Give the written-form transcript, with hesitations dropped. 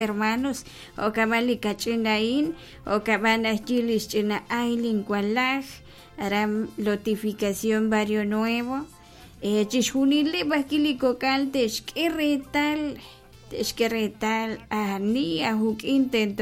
hermanos, o camalika chinain, o cabana chilis china ailin gualag, aram notificación barrio nuevo, chishunile bakilico cal, texquerretal, ani a intento